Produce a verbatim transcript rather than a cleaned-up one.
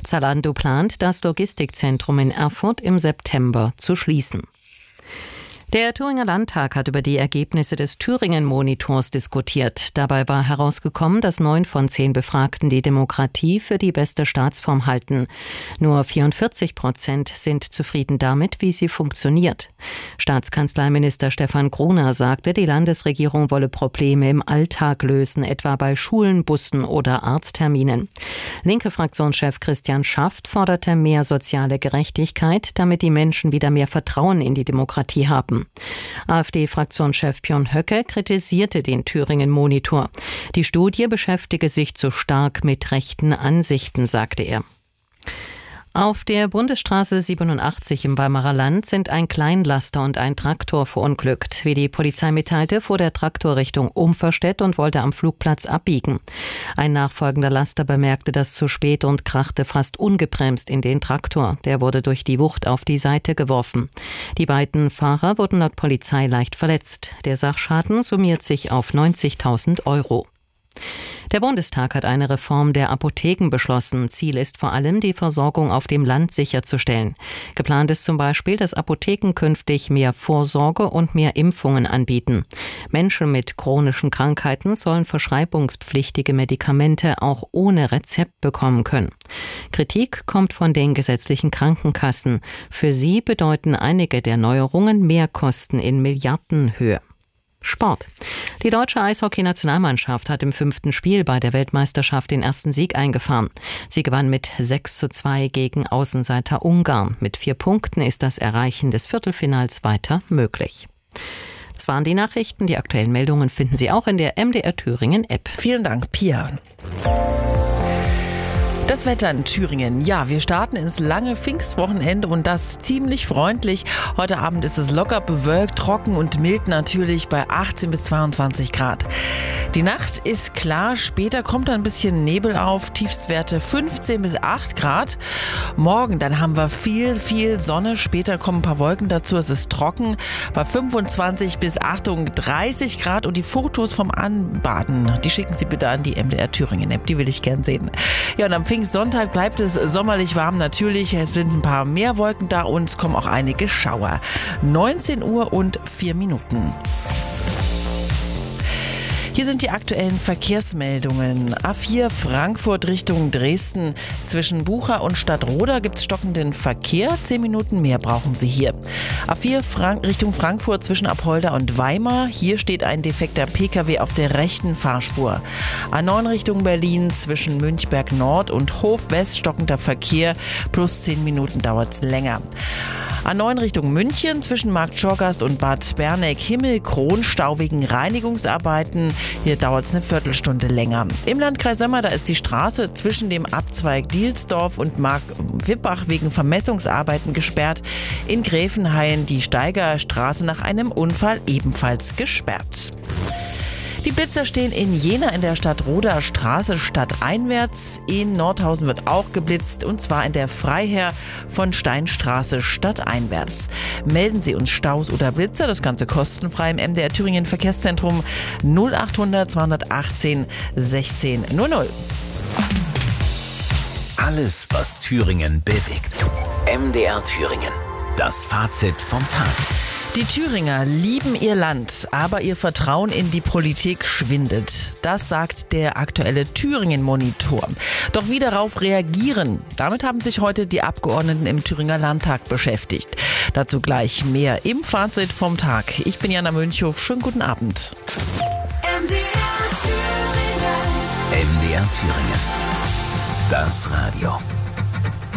Zalando plant, das Logistikzentrum in Erfurt im September zu schließen. Der Thüringer Landtag hat über die Ergebnisse des Thüringen-Monitors diskutiert. Dabei war herausgekommen, dass neun von zehn Befragten die Demokratie für die beste Staatsform halten. Nur vierundvierzig Prozent sind zufrieden damit, wie sie funktioniert. Staatskanzleiminister Stefan Gruner sagte, die Landesregierung wolle Probleme im Alltag lösen, etwa bei Schulen, Bussen oder Arztterminen. Linke Fraktionschef Christian Schaft forderte mehr soziale Gerechtigkeit, damit die Menschen wieder mehr Vertrauen in die Demokratie haben. AfD-Fraktionschef Björn Höcke kritisierte den Thüringen-Monitor. Die Studie beschäftige sich zu stark mit rechten Ansichten, sagte er. Auf der Bundesstraße siebenundachtzig im Weimarer Land sind ein Kleinlaster und ein Traktor verunglückt. Wie die Polizei mitteilte, fuhr der Traktor Richtung Umverstedt und wollte am Flugplatz abbiegen. Ein nachfolgender Laster bemerkte das zu spät und krachte fast ungebremst in den Traktor. Der wurde durch die Wucht auf die Seite geworfen. Die beiden Fahrer wurden laut Polizei leicht verletzt. Der Sachschaden summiert sich auf neunzigtausend Euro. Der Bundestag hat eine Reform der Apotheken beschlossen. Ziel ist vor allem, die Versorgung auf dem Land sicherzustellen. Geplant ist zum Beispiel, dass Apotheken künftig mehr Vorsorge und mehr Impfungen anbieten. Menschen mit chronischen Krankheiten sollen verschreibungspflichtige Medikamente auch ohne Rezept bekommen können. Kritik kommt von den gesetzlichen Krankenkassen. Für sie bedeuten einige der Neuerungen Mehrkosten in Milliardenhöhe. Sport. Die deutsche Eishockey-Nationalmannschaft hat im fünften Spiel bei der Weltmeisterschaft den ersten Sieg eingefahren. Sie gewann mit sechs zu zwei gegen Außenseiter Ungarn. Mit vier Punkten ist das Erreichen des Viertelfinals weiter möglich. Das waren die Nachrichten. Die aktuellen Meldungen finden Sie auch in der M D R Thüringen App. Vielen Dank, Pia. Das Wetter in Thüringen. Ja, wir starten ins lange Pfingstwochenende und das ziemlich freundlich. Heute Abend ist es locker bewölkt, trocken und mild natürlich bei achtzehn bis zweiundzwanzig Grad. Die Nacht ist klar, später kommt ein bisschen Nebel auf, Tiefstwerte fünfzehn bis acht Grad. Morgen, dann haben wir viel, viel Sonne, später kommen ein paar Wolken dazu, es ist trocken bei fünfundzwanzig bis achtunddreißig Grad und die Fotos vom Anbaden, die schicken Sie bitte an die M D R Thüringen App, die will ich gern sehen. Ja, und am Pfingstsonntag bleibt es sommerlich warm natürlich, es sind ein paar mehr Wolken da und es kommen auch einige Schauer. neunzehn Uhr und vier Minuten. Hier sind die aktuellen Verkehrsmeldungen. A vier Frankfurt Richtung Dresden. Zwischen Bucha und Stadtroda gibt es stockenden Verkehr. Zehn Minuten mehr brauchen Sie hier. A vier Frank- Richtung Frankfurt zwischen Apolda und Weimar. Hier steht ein defekter P K W auf der rechten Fahrspur. A neun Richtung Berlin zwischen Münchberg Nord und Hof West stockender Verkehr. Plus zehn Minuten dauert es länger. A neun Richtung München zwischen Markt Schorgast und Bad Berneck-Himmelkron Stau wegen Reinigungsarbeiten. Hier dauert es eine Viertelstunde länger. Im Landkreis Sömmer, da ist die Straße zwischen dem Abzweig Dielsdorf und Mark-Wippach wegen Vermessungsarbeiten gesperrt. In Gräfenhain die Steigerstraße nach einem Unfall ebenfalls gesperrt. Die Blitzer stehen in Jena in der Stadtroder Straße stadteinwärts. In Nordhausen wird auch geblitzt und zwar in der Freiherr von Steinstraße stadteinwärts. Melden Sie uns Staus oder Blitzer, das Ganze kostenfrei im M D R Thüringen Verkehrszentrum null achthundert zweihundertachtzehn sechzehn null null. Alles, was Thüringen bewegt. M D R Thüringen. Das Fazit vom Tag. Die Thüringer lieben ihr Land, aber ihr Vertrauen in die Politik schwindet. Das sagt der aktuelle Thüringen-Monitor. Doch wie darauf reagieren? Damit haben sich heute die Abgeordneten im Thüringer Landtag beschäftigt. Dazu gleich mehr im Fazit vom Tag. Ich bin Jana Münchow. Schönen guten Abend. M D R Thüringen. M D R Thüringen. Das Radio.